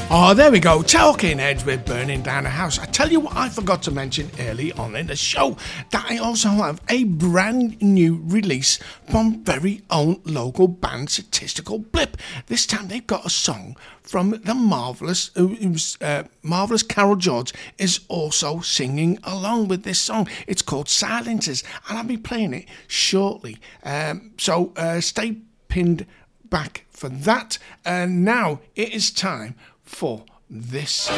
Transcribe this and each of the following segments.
Oh, there we go. Talking Heads with Burning Down a House. I tell you what I forgot to mention early on in the show, that I also have a brand new release from very own local band Statistical Blip. This time they've got a song from the Marvellous Carol George is also singing along with this song. It's called Silences, and I'll be playing it shortly. So stay pinned back for that. And now it is time for this.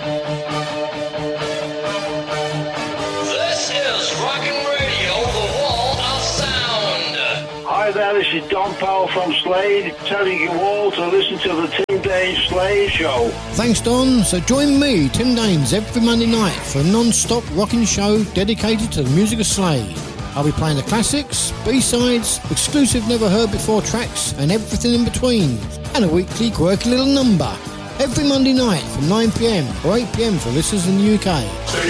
This is Rockin' Radio, the wall of sound. Hi there, this is Don Powell from Slade, telling you all to listen to the Tim Daines Slade Show. Thanks, Don. So join me, Tim Daines, every Monday night for a non-stop rocking show dedicated to the music of Slade. I'll be playing the classics, B-sides, exclusive never-heard-before tracks, and everything in between. And a weekly quirky little number. Every Monday night from 9pm or 8pm for listeners in the UK.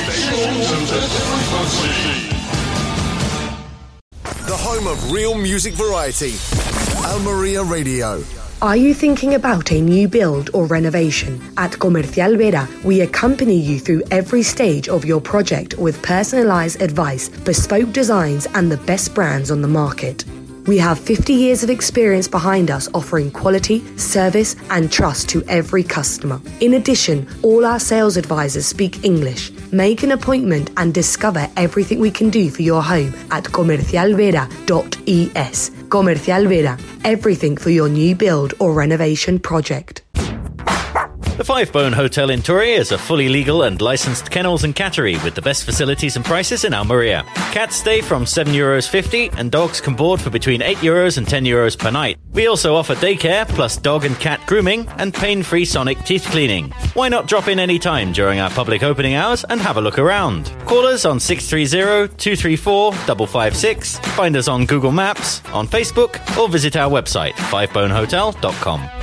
The home of real music variety. Almeria Radio. Are you thinking about a new build or renovation? At Comercial Vera, we accompany you through every stage of your project with personalised advice, bespoke designs and the best brands on the market. We have 50 years of experience behind us, offering quality, service and trust to every customer. In addition, all our sales advisors speak English. Make an appointment and discover everything we can do for your home at comercialvera.es. Comercial Vera, everything for your new build or renovation project. The Five Bone Hotel in Torre is a fully legal and licensed kennels and cattery with the best facilities and prices in Almeria. Cats stay from €7.50 and dogs can board for between €8 and €10 per night. We also offer daycare plus dog and cat grooming and pain-free sonic teeth cleaning. Why not drop in any time during our public opening hours and have a look around? Call us on 630-234-556, find us on Google Maps, on Facebook, or visit our website, fivebonehotel.com.